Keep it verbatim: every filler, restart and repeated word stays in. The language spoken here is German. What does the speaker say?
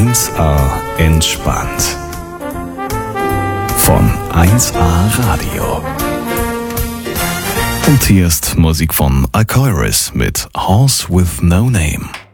eins A entspannt. Von eins A Radio. Und hier ist Musik von Akoiris mit Horse with No Name.